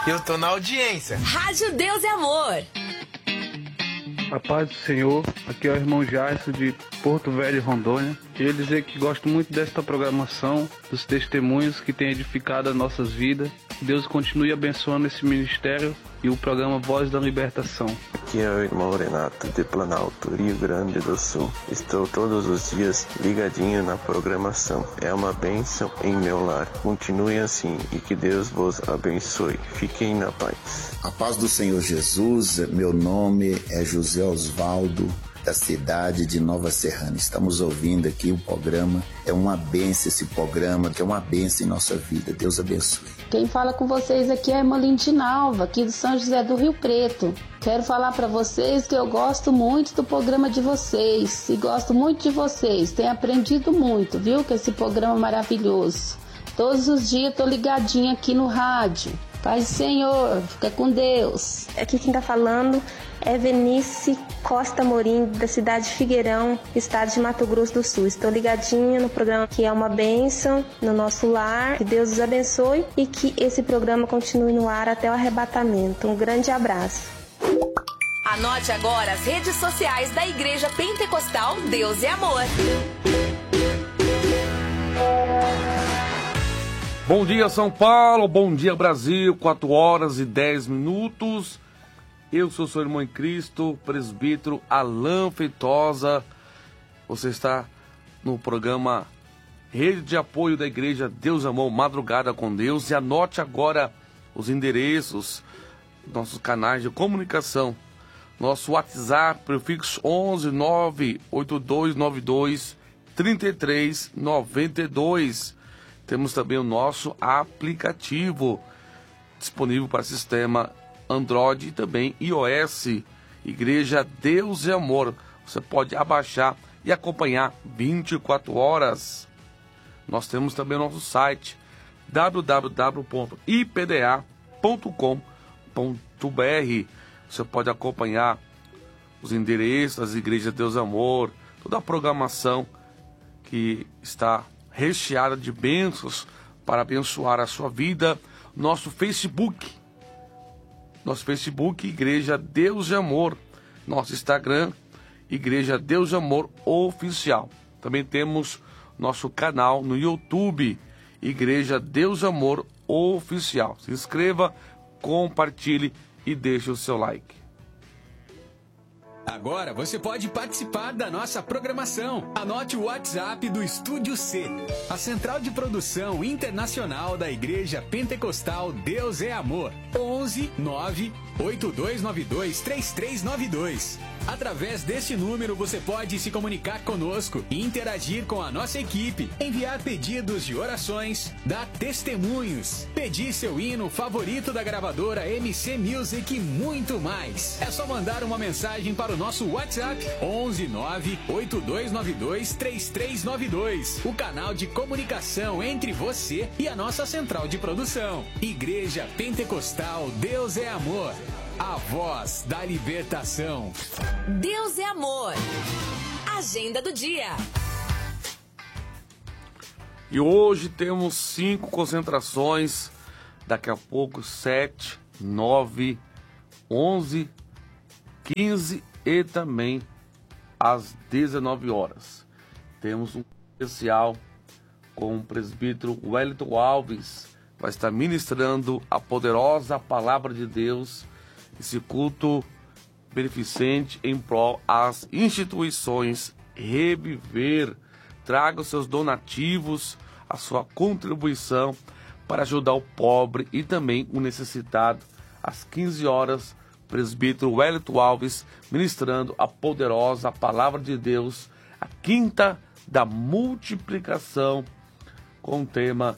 Eu tô na audiência. Rádio Deus é Amor. A paz do Senhor, aqui é o irmão Jairson de Porto Velho, Rondônia. Queria dizer que gosto muito desta programação, dos testemunhos que tem edificado as nossas vidas. Deus continue abençoando esse ministério e o programa Voz da Libertação. Aqui é o irmão Renato de Planalto, Rio Grande do Sul. Estou todos os dias ligadinho na programação. É uma bênção em meu lar. Continue assim e que Deus vos abençoe. Fiquem na paz. A paz do Senhor Jesus, meu nome é José Osvaldo, da cidade de Nova Serrana. Estamos ouvindo aqui o programa. É uma bênção esse programa, que é uma bênção em nossa vida. Deus abençoe. Quem fala com vocês aqui é a irmã Lindinalva, aqui de São José do Rio Preto. Quero falar para vocês que eu gosto muito do programa de vocês e gosto muito de vocês. Tenho aprendido muito, viu, com esse programa maravilhoso. Todos os dias tô ligadinha aqui no rádio. Paz do Senhor, fica com Deus. Aqui quem tá falando é Venice Costa Morim, da cidade de Figueirão, estado de Mato Grosso do Sul. Estou ligadinha no programa que é uma bênção no nosso lar. Que Deus os abençoe e que esse programa continue no ar até o arrebatamento. Um grande abraço. Anote agora as redes sociais da Igreja Pentecostal Deus é Amor. Bom dia, São Paulo. Bom dia, Brasil. 4h10. Eu sou seu irmão em Cristo, presbítero Alain Feitosa. Você está no programa Rede de Apoio da Igreja Deus Amor, Madrugada com Deus. E anote agora os endereços, nossos canais de comunicação. Nosso WhatsApp, prefixo 11 98292 3392. Temos também o nosso aplicativo disponível para sistema Android e também iOS, Igreja Deus e Amor. Você pode abaixar e acompanhar 24 horas. Nós temos também o nosso site www.ipda.com.br. Você pode acompanhar os endereços das Igrejas Deus e Amor, toda a programação que está recheada de bênçãos para abençoar a sua vida. Nosso Facebook, Igreja Deus e Amor. Nosso Instagram, Igreja Deus e Amor Oficial. Também temos nosso canal no YouTube, Igreja Deus e Amor Oficial. Se inscreva, compartilhe e deixe o seu like. Agora você pode participar da nossa programação. Anote o WhatsApp do Estúdio C, a central de produção internacional da Igreja Pentecostal Deus é Amor. 11 9 8292 3392. Através deste número você pode se comunicar conosco e interagir com a nossa equipe, enviar pedidos de orações, dar testemunhos, pedir seu hino favorito da gravadora MC Music e muito mais. É só mandar uma mensagem para o nosso WhatsApp 11 9 8292 3392, o canal de comunicação entre você e a nossa central de produção. Igreja Pentecostal Deus é Amor, a voz da libertação. Deus é Amor. Agenda do dia. E hoje temos 5 concentrações. Daqui a pouco 7, 9, 11, 15 e também às 19 horas. Temos um especial com o presbítero Wellington Alves. Vai estar ministrando a poderosa palavra de Deus. Esse culto beneficente em prol às instituições Reviver. Traga os seus donativos, a sua contribuição para ajudar o pobre e também o necessitado. Às 15 horas, presbítero Wellington Alves ministrando a poderosa palavra de Deus, a quinta da multiplicação, com o tema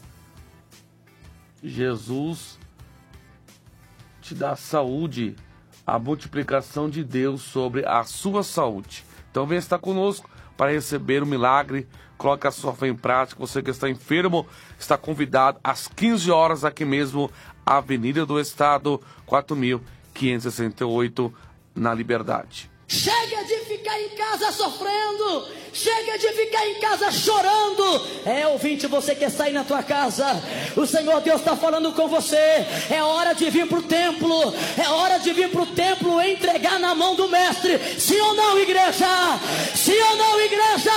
Jesus te dá saúde, a multiplicação de Deus sobre a sua saúde. Então venha estar conosco para receber o milagre. Coloque a sua fé em prática. Você que está enfermo está convidado às 15 horas aqui mesmo, Avenida do Estado, 4.568, na Liberdade. Chega de ficar em casa sofrendo. Chega de ficar em casa chorando. Ouvinte, você quer sair na tua casa? O Senhor Deus está falando com você. É hora de vir para o templo. É hora de vir para o templo e entregar na mão do Mestre. Sim ou não, igreja? Sim ou não, igreja?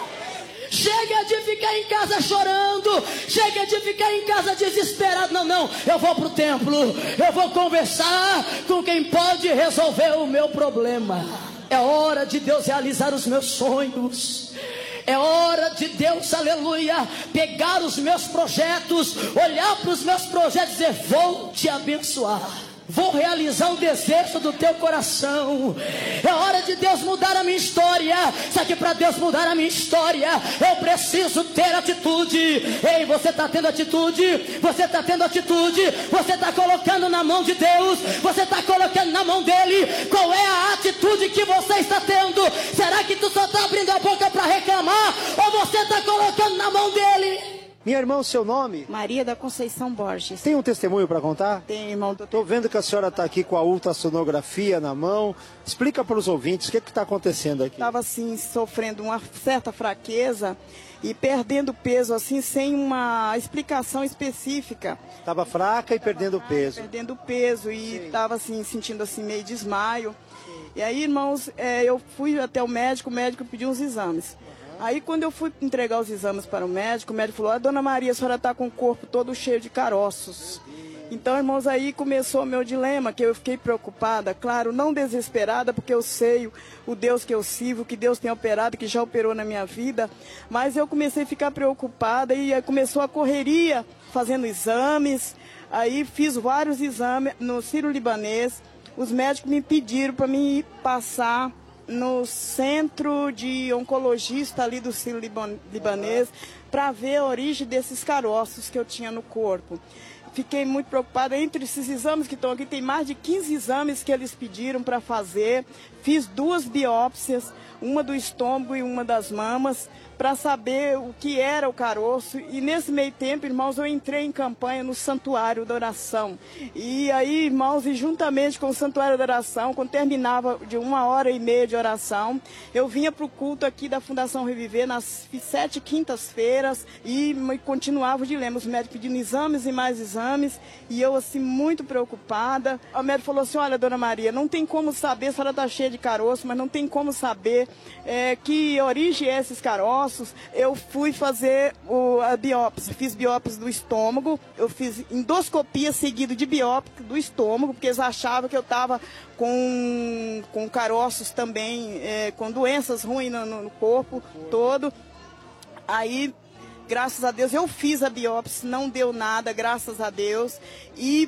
Chega de ficar em casa chorando. Chega de ficar em casa desesperado. Não, eu vou para o templo. Eu vou conversar com quem pode resolver o meu problema. É hora de Deus realizar os meus sonhos. É hora de Deus, aleluia, pegar os meus projetos, olhar para os meus projetos e dizer: vou te abençoar. Vou realizar o desejo do teu coração. É hora de Deus mudar a minha história. Só que para Deus mudar a minha história, eu preciso ter atitude. Ei, você está tendo atitude? Você está tendo atitude? Você está colocando na mão de Deus? Você está colocando na mão dele? Qual é a atitude que você está tendo? Será que tu só está abrindo a boca para reclamar? Ou você está colocando na mão dele? Minha irmã, o seu nome? Maria da Conceição Borges. Tem um testemunho para contar? Tem, irmão. Estou vendo que a senhora está aqui com a ultrassonografia na mão. Explica para os ouvintes o que está acontecendo aqui. Estava assim, sofrendo uma certa fraqueza e perdendo peso, assim, sem uma explicação específica. Estava fraca e perdendo peso. Perdendo peso e estava assim, sentindo assim, meio desmaio. E aí, irmãos, eu fui até o médico pediu uns exames. Aí, quando eu fui entregar os exames para o médico falou: Dona Maria, a senhora está com o corpo todo cheio de caroços. Então, irmãos, aí começou o meu dilema, que eu fiquei preocupada, claro, não desesperada, porque eu sei o Deus que eu sirvo, que Deus tem operado, que já operou na minha vida, mas eu comecei a ficar preocupada e aí começou a correria, fazendo exames. Aí fiz vários exames no Sírio-Libanês. Os médicos me pediram para mim passar no centro de oncologista ali do Sírio-Libanês para ver a origem desses caroços que eu tinha no corpo. Fiquei muito preocupada. Entre esses exames que estão aqui, tem mais de 15 exames que eles pediram para fazer. Fiz 2 biópsias, uma do estômago e uma das mamas, para saber o que era o caroço. E nesse meio tempo, irmãos, eu entrei em campanha no Santuário da Oração. E aí, irmãos, e juntamente com o Santuário da Oração, quando terminava de 1h30 de oração, eu vinha para o culto aqui da Fundação Reviver nas 7 quintas-feiras e continuava o dilema, os médicos pedindo exames e mais exames, e eu assim muito preocupada. O médico falou assim: olha, Dona Maria, não tem como saber, a senhora está cheia de caroço, mas não tem como saber que origem é esses caroços. Eu fui fazer a biópsia, fiz biópsia do estômago, eu fiz endoscopia seguida de biópsia do estômago, porque eles achavam que eu estava com caroços também, com doenças ruins no corpo todo. Aí, graças a Deus, eu fiz a biópsia, não deu nada, graças a Deus. E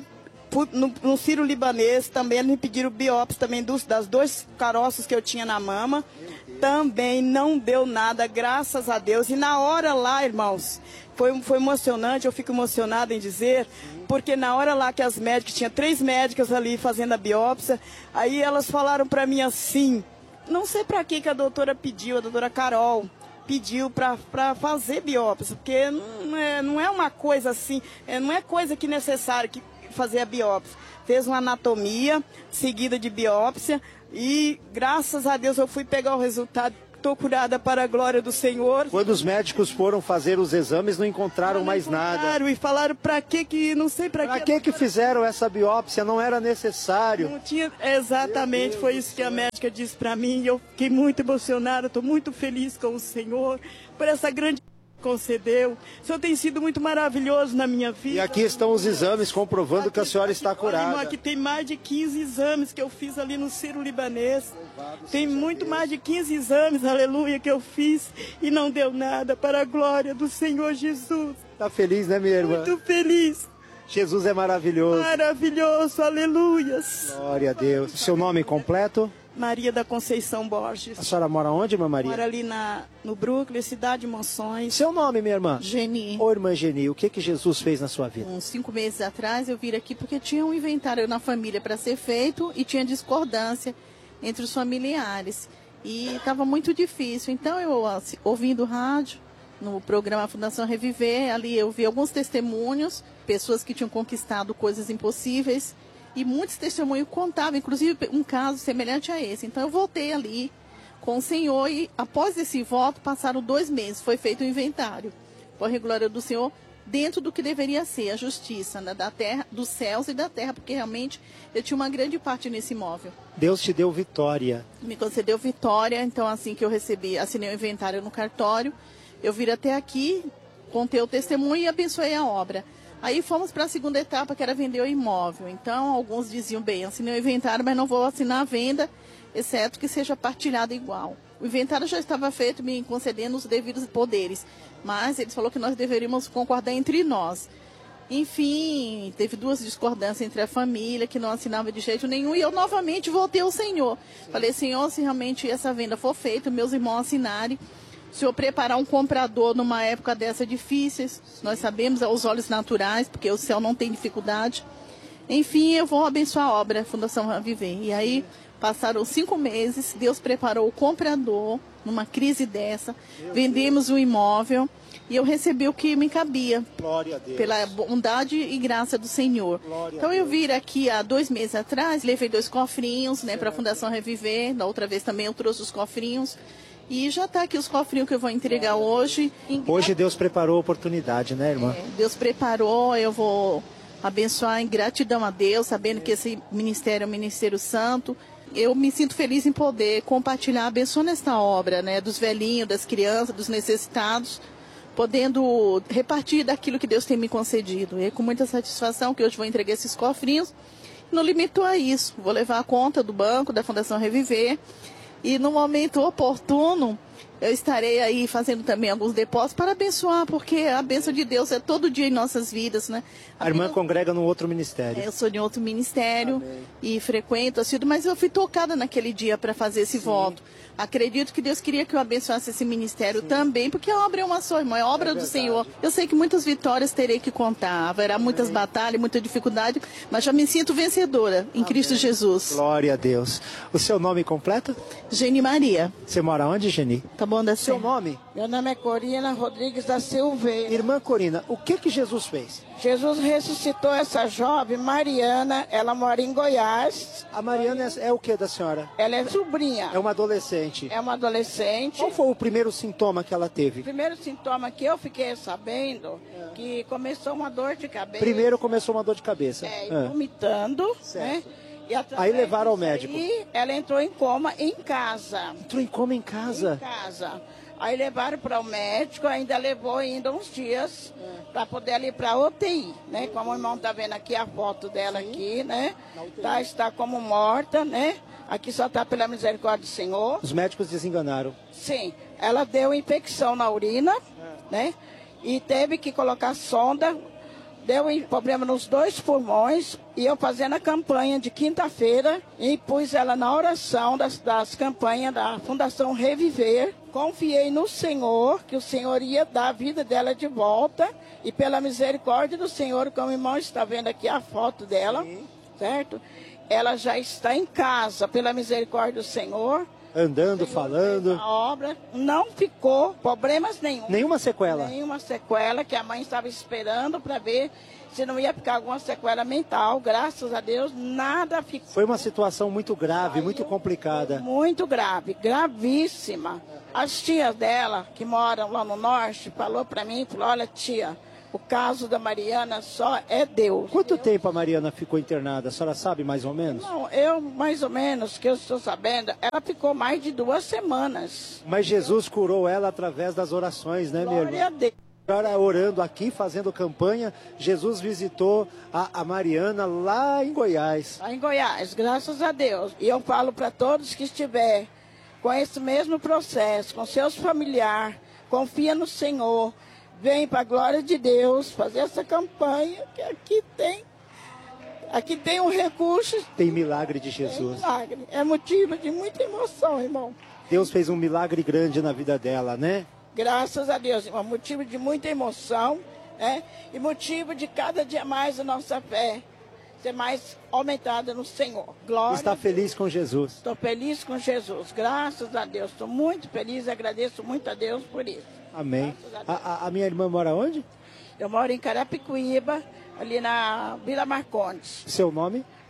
no Sírio-Libanês também me pediram biópsia também das 2 caroços que eu tinha na mama. Também não deu nada, graças a Deus. E na hora lá, irmãos, foi emocionante, eu fico emocionada em dizer, porque na hora lá que as médicas, tinha 3 médicas ali fazendo a biópsia, aí elas falaram para mim assim, não sei para que a doutora pediu, a doutora Carol pediu para fazer biópsia, porque não é uma coisa assim, não é coisa que necessário que fazer a biópsia. Fez uma anatomia seguida de biópsia e graças a Deus eu fui pegar o resultado. Estou curada para a glória do Senhor. Quando os médicos foram fazer os exames, não encontraram mais nada. E falaram para que não sei para que fizeram essa biópsia, não era necessário. Não tinha, exatamente, foi isso que a médica disse para mim. E eu fiquei muito emocionada, estou muito feliz com o Senhor por essa grande concedeu. O Senhor tem sido muito maravilhoso na minha vida. E aqui estão os exames comprovando que a senhora está curada. Aqui tem mais de 15 exames que eu fiz ali no Sírio-Libanês. Tem muito mais de 15 exames, aleluia, que eu fiz e não deu nada, para a glória do Senhor Jesus. Está feliz, né, minha irmã? Muito feliz. Jesus é maravilhoso. Maravilhoso, aleluias. Glória a Deus. Seu nome completo? Maria da Conceição Borges. A senhora mora onde, irmã Maria? Mora ali no Brooklyn, cidade de Monções. Seu nome, minha irmã? Geni. Ô, irmã Geni, o que Jesus fez na sua vida? Uns 5 meses atrás eu vim aqui porque tinha um inventário na família para ser feito e tinha discordância entre os familiares. E estava muito difícil. Então eu, ouvindo rádio, no programa Fundação Reviver, ali eu vi alguns testemunhos, pessoas que tinham conquistado coisas impossíveis. E muitos testemunhos contavam, inclusive um caso semelhante a esse. Então eu voltei ali com o Senhor e após esse voto passaram 2 meses, foi feito o inventário. Por glória do Senhor, dentro do que deveria ser a justiça, né, da terra, dos céus e da terra, porque realmente eu tinha uma grande parte nesse imóvel. Deus te deu vitória. Me concedeu vitória, então assim que eu recebi, assinei o inventário no cartório, eu vim até aqui, contei o testemunho e abençoei a obra. Aí fomos para a segunda etapa, que era vender o imóvel. Então alguns diziam, bem, assinei o inventário, mas não vou assinar a venda, exceto que seja partilhado igual. O inventário já estava feito, me concedendo os devidos poderes, mas eles falaram que nós deveríamos concordar entre nós. Enfim, teve 2 discordâncias entre a família, que não assinava de jeito nenhum, e eu novamente voltei ao Senhor. Falei, Senhor, se realmente essa venda for feita, meus irmãos assinarem, o Senhor preparar um comprador numa época dessa difícil, nós sabemos, aos olhos naturais, porque o céu não tem dificuldade. Enfim, eu vou abençoar a obra, Fundação Viver. E aí, passaram 5 meses, Deus preparou o comprador numa crise dessa, vendemos o imóvel e eu recebi o que me cabia. Glória a Deus. Pela bondade e graça do Senhor. Glória então eu vim aqui há 2 meses atrás, levei 2 cofrinhos, né, para a Fundação Reviver. Da outra vez também eu trouxe os cofrinhos. E já está aqui os cofrinhos que eu vou entregar hoje. Hoje Deus preparou a oportunidade, né, irmã? Deus preparou, eu vou abençoar em gratidão a Deus, sabendo que esse ministério é um ministério santo. Eu me sinto feliz em poder compartilhar, abençoando esta obra, né, dos velhinhos, das crianças, dos necessitados, podendo repartir daquilo que Deus tem me concedido. E é com muita satisfação que hoje vou entregar esses cofrinhos. Não limitou a isso, vou levar a conta do banco, da Fundação Reviver, e no momento oportuno, eu estarei aí fazendo também alguns depósitos para abençoar, porque a bênção de Deus é todo dia em nossas vidas, né? A irmã congrega num outro ministério. Eu sou de outro ministério. Amém. E frequento, mas eu fui tocada naquele dia para fazer esse voto. Acredito que Deus queria que eu abençoasse esse ministério também, porque a obra é uma só, irmã, é obra do Senhor. Eu sei que muitas vitórias terei que contar, haverá muitas batalhas, muita dificuldade, mas já me sinto vencedora em Cristo Jesus. Glória a Deus. O seu nome completo? Geni Maria. Você mora onde, Geni? Tá bom, da seu nome? Meu nome é Corina Rodrigues da Silveira. Irmã Corina, o que Jesus fez? Jesus ressuscitou essa jovem, Mariana, ela mora em Goiás. A Mariana é o que da senhora? Ela é sobrinha. É uma adolescente. É uma adolescente. Qual foi o primeiro sintoma que ela teve? O primeiro sintoma que eu fiquei sabendo, que começou uma dor de cabeça. Primeiro começou uma dor de cabeça. Vomitando, né? E aí levaram ao médico. E ela entrou em coma em casa. Entrou em coma em casa? Em casa. Aí levaram para o médico, ainda levou ainda uns dias para poder ir para a UTI, né? Como o irmão está vendo aqui a foto dela aqui, né? Está como morta, né? Aqui só está pela misericórdia do Senhor. Os médicos desenganaram. Sim, ela deu infecção na urina, né? E teve que colocar sonda, deu problema nos 2 pulmões, e eu fazendo a campanha de quinta-feira, e pus ela na oração das campanhas da Fundação Reviver. Confiei no Senhor, que o Senhor ia dar a vida dela de volta, e pela misericórdia do Senhor, como o irmão está vendo aqui a foto dela, certo? Ela já está em casa, pela misericórdia do Senhor. Andando, falando. A obra não ficou problemas nenhum. Nenhuma sequela? Nenhuma sequela, que a mãe estava esperando para ver se não ia ficar alguma sequela mental. Graças a Deus, nada ficou. Foi uma situação muito grave, muito complicada. Muito grave, gravíssima. As tias dela, que moram lá no norte, falou para mim, falou, olha tia, o caso da Mariana só é Deus. Quanto tempo a Mariana ficou internada? A senhora sabe mais ou menos? Não, eu mais ou menos, que eu estou sabendo, ela ficou mais de 2 semanas. Mas Jesus curou ela através das orações, né, minha irmã? Glória a Deus. Agora orando aqui, fazendo campanha, Jesus visitou a Mariana lá em Goiás. Lá em Goiás, graças a Deus. E eu falo para todos que estiver com esse mesmo processo, com seus familiares, confia no Senhor. Vem para a glória de Deus fazer essa campanha, que aqui tem um recurso. Tem milagre de Jesus. Tem milagre. É motivo de muita emoção, irmão. Deus fez um milagre grande na vida dela, né? Graças a Deus, irmão. Motivo de muita emoção, né? E motivo de cada dia mais a nossa fé ser mais aumentada no Senhor. Glória. Está feliz com Jesus? Estou feliz com Jesus. Graças a Deus. Estou muito feliz e agradeço muito a Deus por isso. Amém. A minha irmã mora onde? Eu moro em Carapicuíba, ali na Vila Marcondes. Seu nome?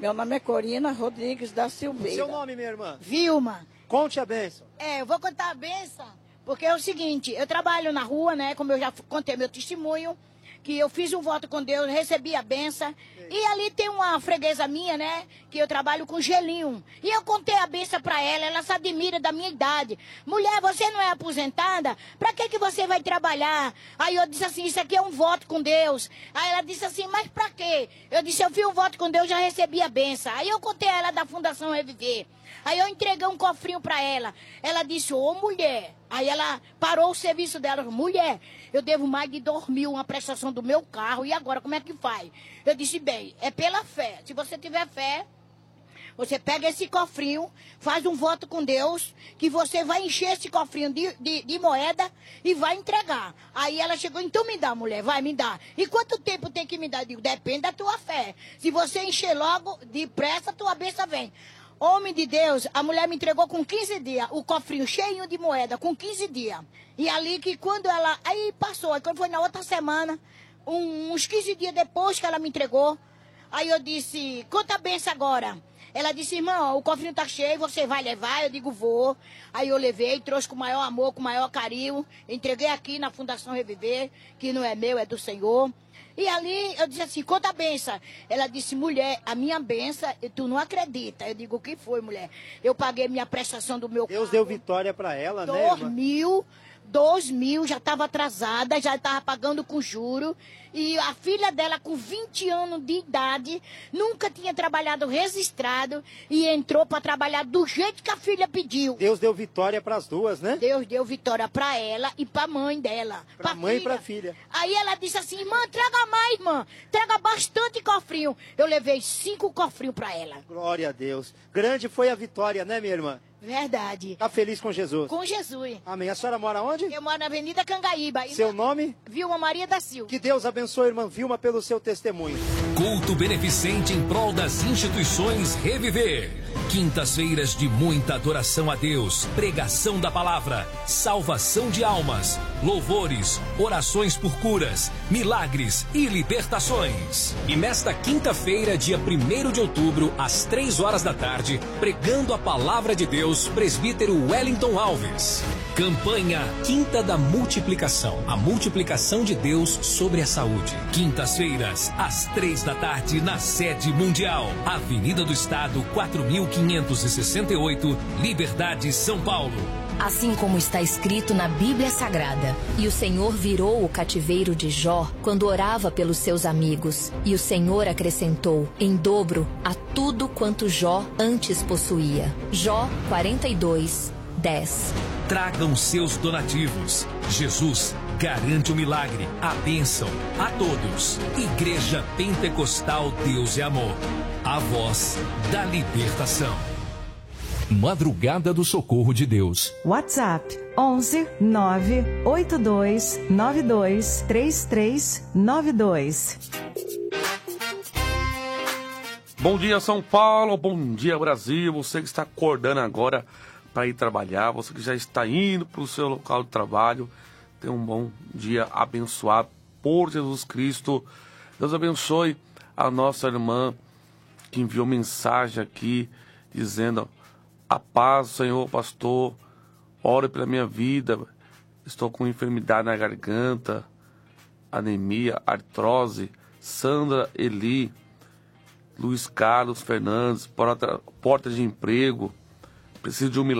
Meu nome é Corina Rodrigues da Silveira. Seu nome, minha irmã? Vilma. Conte a bênção. Eu vou contar a bênção, porque é o seguinte, eu trabalho na rua, né, como eu já contei meu testemunho, que eu fiz um voto com Deus, recebi a benção. E ali tem uma freguesa minha, né, que eu trabalho com gelinho. E eu contei a benção pra ela se admira da minha idade. Mulher, você não é aposentada? Pra que você vai trabalhar? Aí eu disse assim, isso aqui é um voto com Deus. Aí ela disse assim, mas pra quê? Eu disse, eu fiz um voto com Deus, já recebi a benção. Aí eu contei a ela da Fundação Reviver. Aí eu entreguei um cofrinho pra ela. Ela disse, ô mulher. Aí ela parou o serviço dela. Mulher, eu devo mais de 2.000 uma prestação do meu carro. E agora, como é que faz? Eu disse, bem, é pela fé. Se você tiver fé, você pega esse cofrinho, faz um voto com Deus, que você vai encher esse cofrinho de moeda e vai entregar. Aí ela chegou, então me dá, mulher, vai, me dá. E quanto tempo tem que me dar? Eu digo, depende da tua fé. Se você encher logo, depressa, tua bênção vem. Homem de Deus, a mulher me entregou com 15 dias, o cofrinho cheio de moeda, com 15 dias. E ali que quando ela... Aí passou, aí quando foi na outra semana, uns 15 dias depois que ela me entregou, aí eu disse, conta a benção agora. Ela disse, irmão, o cofrinho tá cheio, você vai levar? Eu digo, vou. Aí eu levei, trouxe com o maior amor, com o maior carinho, entreguei aqui na Fundação Reviver, que não é meu, é do Senhor. E ali eu disse assim, conta a benção. Ela disse, mulher, a minha benção, tu não acredita. Eu digo, o que foi, mulher? Eu paguei minha prestação do meu carro. Deus deu vitória para ela, né, irmã? 2.000, já estava atrasada, já estava pagando com juro. E a filha dela, com 20 anos de idade, nunca tinha trabalhado registrado e entrou para trabalhar do jeito que a filha pediu. Deus deu vitória para as duas, né? Deus deu vitória para ela e para a mãe dela. Para a mãe e para a filha. Aí ela disse assim, irmã, traga mais, irmã. Traga bastante cofrinho. Eu levei 5 cofrinhos para ela. Glória a Deus. Grande foi a vitória, né, minha irmã? Verdade. Tá feliz com Jesus? Com Jesus. Amém. A senhora mora onde? Eu moro na Avenida Cangaíba. Seu nome? Vilma Maria da Silva. Que Deus abençoe a irmã Vilma pelo seu testemunho. Culto beneficente em prol das instituições Reviver. Quintas-feiras de muita adoração a Deus, pregação da palavra, salvação de almas, louvores, orações por curas, milagres e libertações. E nesta quinta-feira, dia 1º de outubro, às 3 horas da tarde, pregando a palavra de Deus, presbítero Wellington Alves. Campanha Quinta da Multiplicação. A multiplicação de Deus sobre a saúde. Quintas-feiras, às 3 da tarde, na sede mundial. Avenida do Estado, 4568, Liberdade, São Paulo. Assim como está escrito na Bíblia Sagrada, e o Senhor virou o cativeiro de Jó quando orava pelos seus amigos, e o Senhor acrescentou em dobro a tudo quanto Jó antes possuía. Jó 42:10. Tragam seus donativos. Jesus garante o milagre, a bênção a todos. Igreja Pentecostal Deus é Amor. A voz da libertação. Madrugada do Socorro de Deus. WhatsApp 11 982 92 3392. Bom dia, São Paulo. Bom dia, Brasil. Você que está acordando agora para ir trabalhar, você que já está indo para o seu local de trabalho, tenha um bom dia abençoado por Jesus Cristo. Deus abençoe a nossa irmã que enviou mensagem aqui dizendo: a paz do Senhor, pastor, ore pela minha vida, estou com enfermidade na garganta, anemia, artrose. Sandra Eli, Luiz Carlos Fernandes, porta de emprego, preciso de um milagre.